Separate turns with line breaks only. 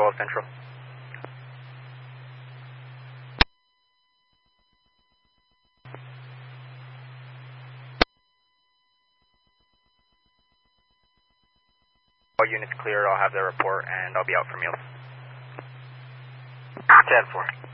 Firewall Central. All units clear, I'll have their report, and I'll be out for meals.
10-4.